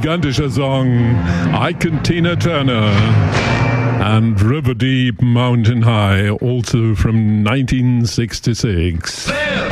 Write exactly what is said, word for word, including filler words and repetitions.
gigantischer Song, Ike Tina Turner and River Deep Mountain High, also from nineteen sixty-six.